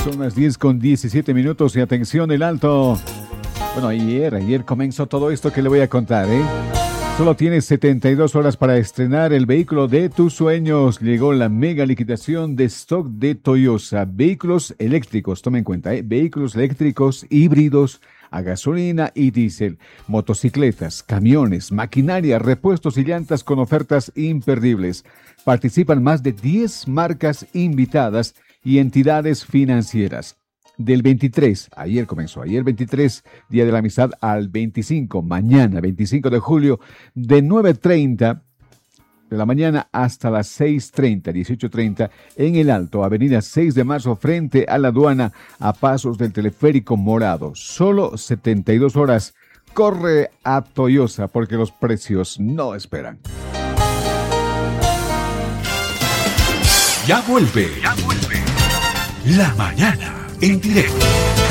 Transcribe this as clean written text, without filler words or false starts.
Son las 10:17 y atención, el Alto. Bueno, ayer comenzó todo esto que le voy a contar, ¿eh? Solo tienes 72 horas para estrenar el vehículo de tus sueños. Llegó la mega liquidación de stock de Toyota. Vehículos eléctricos, toma en cuenta, vehículos eléctricos híbridos a gasolina y diésel, motocicletas, camiones, maquinaria, repuestos y llantas con ofertas imperdibles. Participan más de 10 marcas invitadas y entidades financieras. Del 23, ayer 23, Día de la Amistad, al 25, mañana 25 de julio, de 9:30 de la mañana hasta las 6:30, 18:30, en el Alto, avenida 6 de marzo, frente a la aduana, a pasos del teleférico morado. Solo 72 horas. Corre a Toyota porque los precios no esperan. Ya vuelve. La mañana en directo.